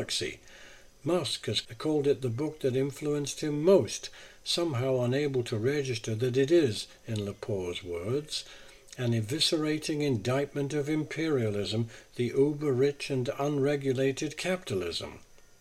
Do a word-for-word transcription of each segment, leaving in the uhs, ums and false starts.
galaxy. Musk has called it the book that influenced him most, somehow unable to register that it is, in Lepore's words, an eviscerating indictment of imperialism, the uber-rich and unregulated capitalism.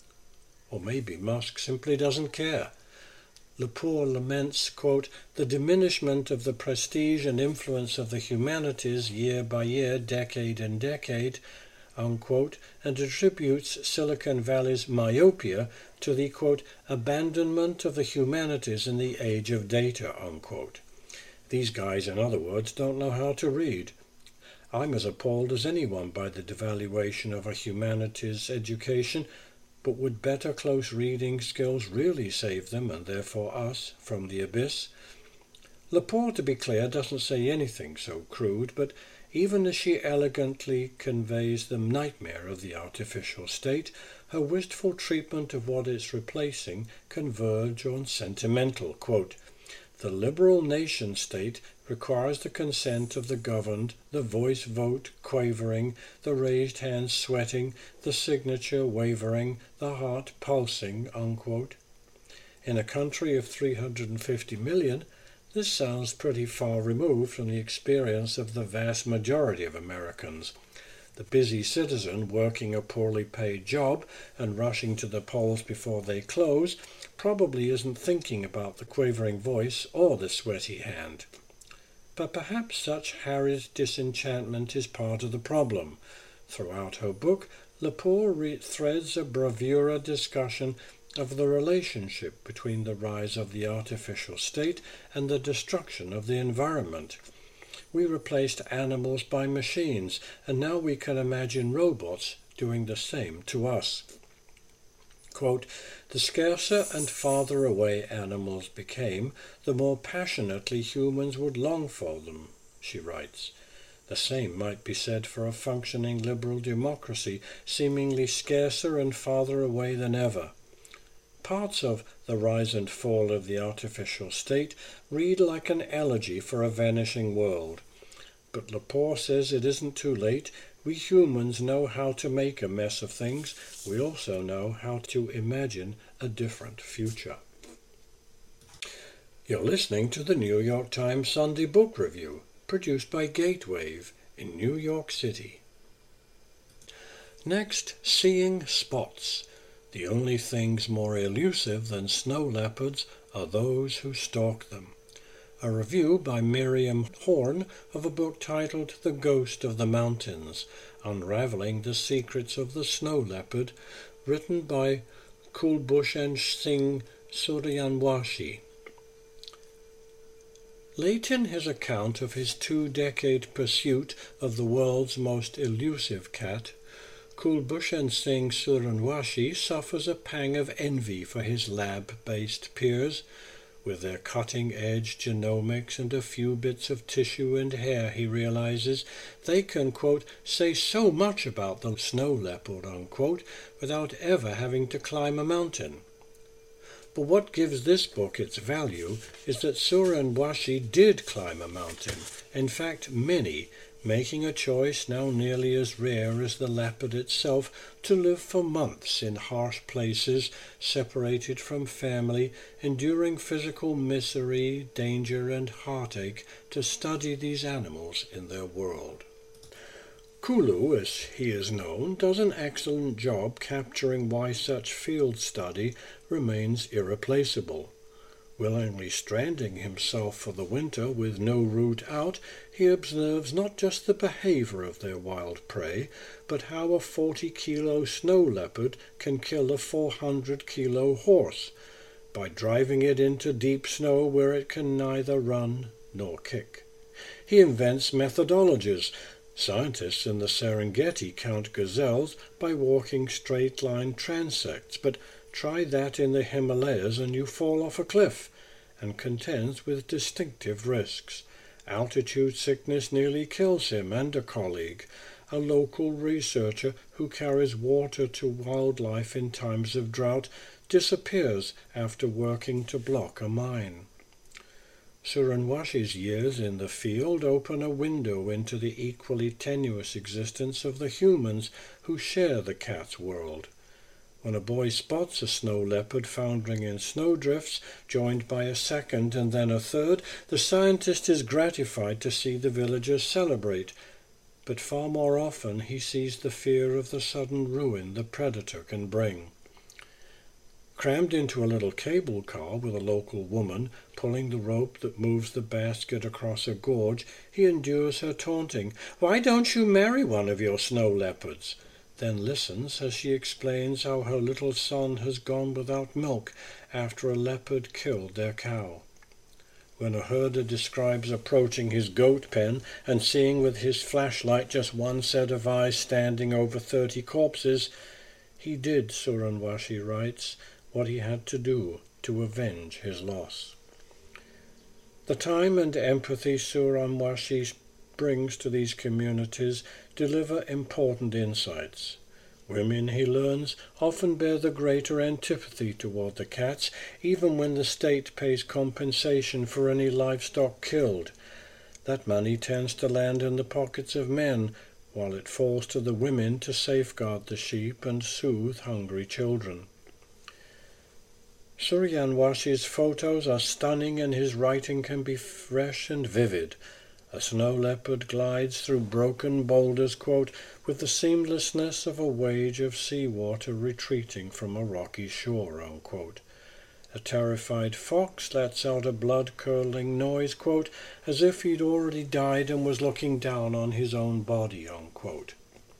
Or maybe Musk simply doesn't care. Lepore laments, quote, the diminishment of the prestige and influence of the humanities year by year, decade and decade, unquote, and attributes Silicon Valley's myopia to the, quote, abandonment of the humanities in the age of data, unquote. These guys, in other words, don't know how to read. I'm as appalled as anyone by the devaluation of a humanities education, but would better close reading skills really save them, and therefore us, from the abyss? Lepore, to be clear, doesn't say anything so crude, but even as she elegantly conveys the nightmare of the artificial state, her wistful treatment of what it's replacing converge on sentimental, quote, the liberal nation-state requires the consent of the governed, the voice vote quavering, the raised hand sweating, the signature wavering, the heart pulsing, unquote. In a country of three hundred fifty million, this sounds pretty far removed from the experience of the vast majority of Americans. The busy citizen working a poorly paid job and rushing to the polls before they close probably isn't thinking about the quavering voice or the sweaty hand. But perhaps such harried disenchantment is part of the problem. Throughout her book, Lepore threads a bravura discussion of the relationship between the rise of the artificial state and the destruction of the environment. We replaced animals by machines, and now we can imagine robots doing the same to us. Quote, the scarcer and farther away animals became, the more passionately humans would long for them, she writes. The same might be said for a functioning liberal democracy, seemingly scarcer and farther away than ever. Parts of The Rise and Fall of the Artificial State read like an elegy for a vanishing world. But Lepore says it isn't too late. We humans know how to make a mess of things. We also know how to imagine a different future. You're listening to the New York Times Sunday Book Review, produced by Gatewave in New York City. Next, Seeing Spots. The only things more elusive than snow leopards are those who stalk them. A review by Miriam Horn of a book titled The Ghost of the Mountains, Unraveling the Secrets of the Snow Leopard, written by Kulbhushan Singh Suryanwashi. Late in his account of his two-decade pursuit of the world's most elusive cat, Kulbhushan Singh Suryanwashi suffers a pang of envy for his lab-based peers. With their cutting-edge genomics and a few bits of tissue and hair, he realizes, they can, quote, say so much about the snow leopard, unquote, without ever having to climb a mountain. But what gives this book its value is that Suryanwashi did climb a mountain, in fact many, making a choice now nearly as rare as the leopard itself to live for months in harsh places, separated from family, enduring physical misery, danger and heartache to study these animals in their world. Kulu, as he is known, does an excellent job capturing why such field study remains irreplaceable. Willingly stranding himself for the winter with no route out, he observes not just the behavior of their wild prey, but how a forty-kilo snow leopard can kill a four hundred kilo horse, by driving it into deep snow where it can neither run nor kick. He invents methodologies. Scientists in the Serengeti count gazelles by walking straight-line transects, but try that in the Himalayas and you fall off a cliff, and contends with distinctive risks. Altitude sickness nearly kills him and a colleague, a local researcher who carries water to wildlife in times of drought, disappears after working to block a mine. Suryanwashi's years in the field open a window into the equally tenuous existence of the humans who share the cat's world. When a boy spots a snow leopard foundering in snowdrifts, joined by a second and then a third, the scientist is gratified to see the villagers celebrate. But far more often he sees the fear of the sudden ruin the predator can bring. Crammed into a little cable car with a local woman pulling the rope that moves the basket across a gorge, he endures her taunting, "Why don't you marry one of your snow leopards?" Then listens as she explains how her little son has gone without milk after a leopard killed their cow. When a herder describes approaching his goat pen and seeing with his flashlight just one set of eyes standing over thirty corpses, he did, Suranwashi writes, what he had to do to avenge his loss. The time and empathy Suranwashi brings to these communities deliver important insights. Women, he learns, often bear the greater antipathy toward the cats, even when the state pays compensation for any livestock killed. That money tends to land in the pockets of men, while it falls to the women to safeguard the sheep and soothe hungry children. Suranwashi's photos are stunning and his writing can be fresh and vivid. A snow leopard glides through broken boulders, quote, with the seamlessness of a wave of seawater retreating from a rocky shore, unquote. A terrified fox lets out a blood-curdling noise, quote, as if he'd already died and was looking down on his own body, unquote.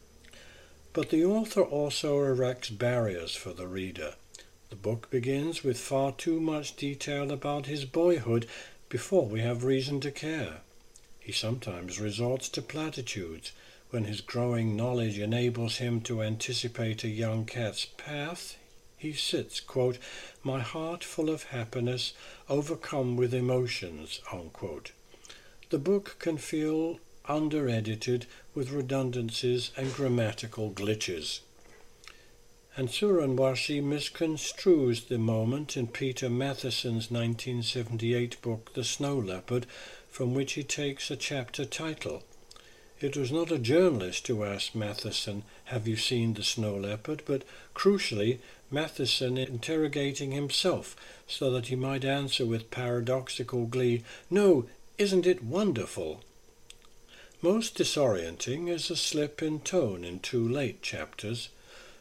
But the author also erects barriers for the reader. The book begins with far too much detail about his boyhood before we have reason to care. He sometimes resorts to platitudes when his growing knowledge enables him to anticipate a young cat's path. He sits, quote, "my heart full of happiness, overcome with emotions," unquote. The book can feel under-edited with redundancies and grammatical glitches. And Suranwashi misconstrues the moment in Peter Matheson's nineteen seventy-eight book The Snow Leopard, from which he takes a chapter title. It was not a journalist who asked Matheson, "Have you seen the snow leopard?" but, crucially, Matheson interrogating himself so that he might answer with paradoxical glee, "No, isn't it wonderful?" Most disorienting is a slip in tone in two late chapters.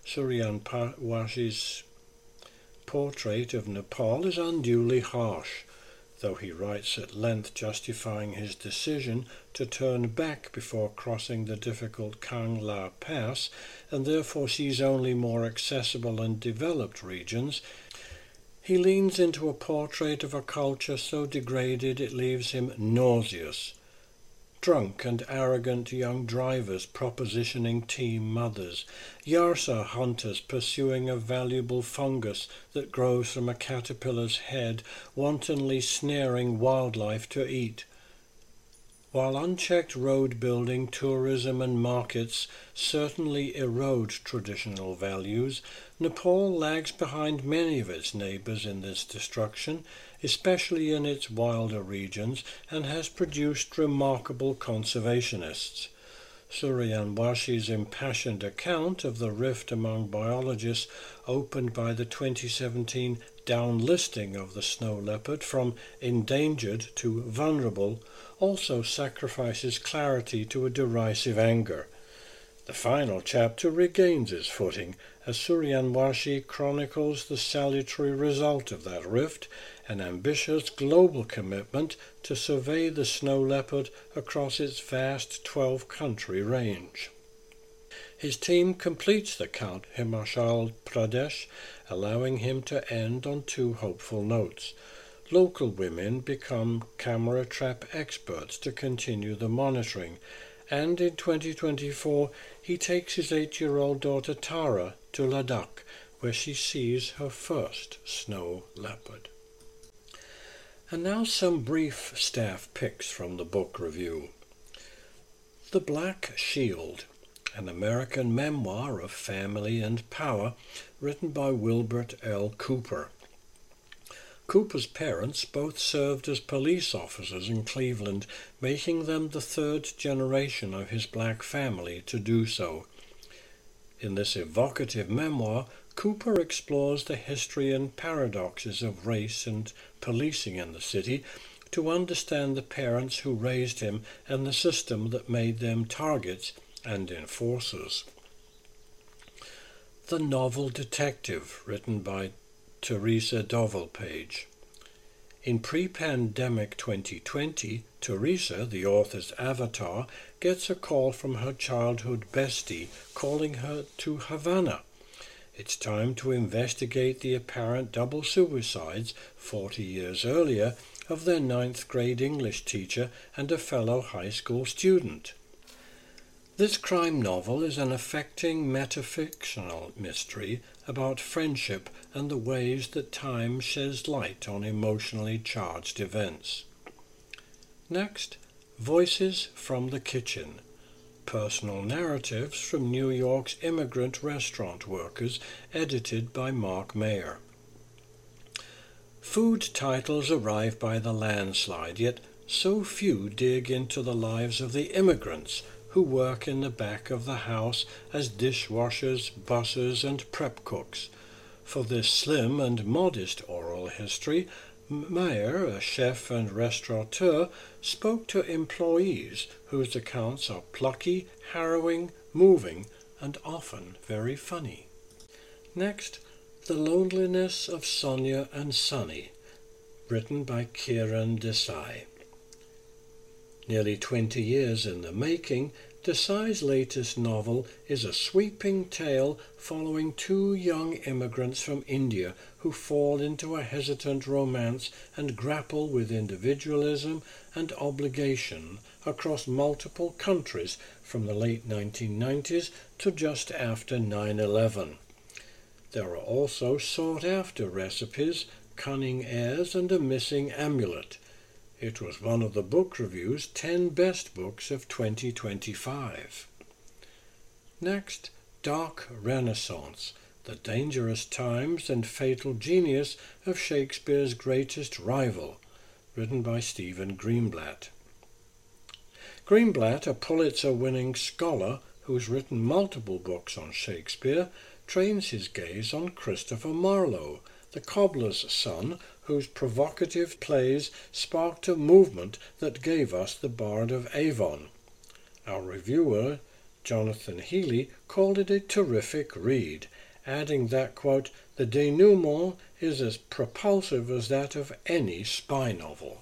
Suranwashi's portrait of Nepal is unduly harsh, though he writes at length justifying his decision to turn back before crossing the difficult Kangla Pass, and therefore sees only more accessible and developed regions. He leans into a portrait of a culture so degraded it leaves him nauseous. Drunk and arrogant young drivers propositioning team mothers, Yarsa hunters pursuing a valuable fungus that grows from a caterpillar's head, wantonly snaring wildlife to eat. While unchecked road building, tourism and markets certainly erode traditional values, Nepal lags behind many of its neighbours in this destruction, especially in its wilder regions, and has produced remarkable conservationists. Suranwashi's impassioned account of the rift among biologists opened by the twenty seventeen downlisting of the snow leopard from endangered to vulnerable also sacrifices clarity to a derisive anger. The final chapter regains its footing as Suranwashi chronicles the salutary result of that rift, an ambitious global commitment to survey the snow leopard across its vast twelve-country range. His team completes the count Himachal Pradesh, allowing him to end on two hopeful notes. Local women become camera trap experts to continue the monitoring, and in twenty twenty-four he takes his eight-year-old daughter Tara to Ladakh, where she sees her first snow leopard. And now some brief staff picks from the book review. The Black Shield, an American memoir of family and power, written by Wilbert L. Cooper. Cooper's parents both served as police officers in Cleveland, making them the third generation of his black family to do so. In this evocative memoir, Cooper explores the history and paradoxes of race and policing in the city to understand the parents who raised him and the system that made them targets and enforcers. The Novel Detective, written by Teresa Dovelpage. In pre-pandemic twenty twenty, Teresa, the author's avatar, gets a call from her childhood bestie calling her to Havana. It's time to investigate the apparent double suicides forty years earlier of their ninth grade English teacher and a fellow high school student. This crime novel is an affecting metafictional mystery about friendship and the ways that time sheds light on emotionally charged events. Next, Voices from the Kitchen. Personal narratives from New York's immigrant restaurant workers, edited by Mark Mayer. Food titles arrive by the landslide, yet so few dig into the lives of the immigrants who work in the back of the house as dishwashers, bussers, and prep cooks. For this slim and modest oral history, Mayer, a chef and restaurateur, spoke to employees whose accounts are plucky, harrowing, moving, and often very funny. Next, The Loneliness of Sonia and Sonny, written by Kiran Desai. Nearly twenty years in the making, Desai's latest novel is a sweeping tale following two young immigrants from India who fall into a hesitant romance and grapple with individualism and obligation across multiple countries from the late nineteen nineties to just after nine eleven. There are also sought-after recipes, cunning airs, and a missing amulet. It was one of the book review's ten best books of twenty twenty-five. Next, Dark Renaissance, the dangerous times and fatal genius of Shakespeare's greatest rival, written by Stephen Greenblatt. Greenblatt, a Pulitzer-winning scholar who's written multiple books on Shakespeare, trains his gaze on Christopher Marlowe, the cobbler's son, whose provocative plays sparked a movement that gave us the Bard of Avon. Our reviewer, Jonathan Healy, called it a terrific read, adding that, quote, the denouement is as propulsive as that of any spy novel.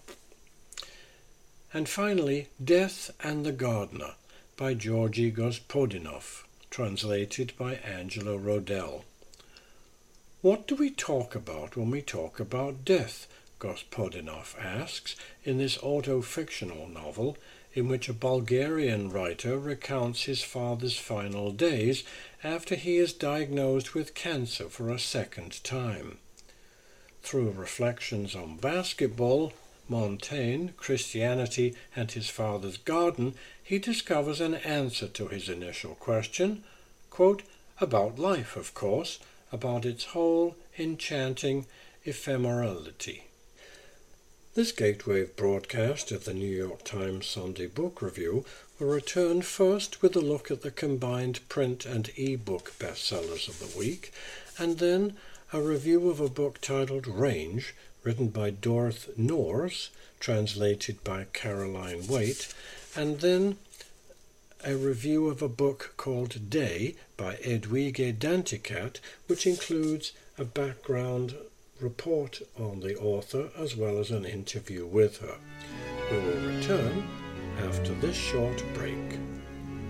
And finally, Death and the Gardener, by Georgy Gospodinov, translated by Angela Rodell. What do we talk about when we talk about death? Gospodinov asks in this auto-fictional novel in which a Bulgarian writer recounts his father's final days after he is diagnosed with cancer for a second time. Through reflections on basketball, Montaigne, Christianity, and his father's garden, he discovers an answer to his initial question, quote, about life, of course, about its whole enchanting ephemerality. This Gatewave broadcast of the New York Times Sunday Book Review will return first with a look at the combined print and e-book bestsellers of the week, and then a review of a book titled Range, written by Dorth Noors, translated by Caroline Waite, and then a review of a book called Day by Edwige Danticat, which includes a background report on the author as well as an interview with her. We will return after this short break.